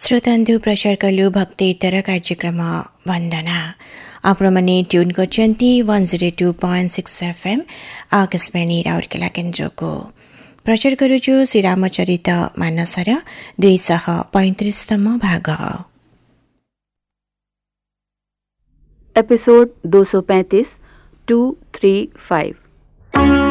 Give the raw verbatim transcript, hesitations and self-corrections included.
श्रोतांधु प्रचार कलु भक्ति इतर कार्यक्रम वंदना आपण मैंने tune करछंती one zero two point six FM Akashvani Rourkela केन्द्र को प्रचार करुछु श्री रामचरित मानसर दुई सौ पैंतीसतम भाग। एपिसोड दो सौ पैंतीस टू थ्री फाइव।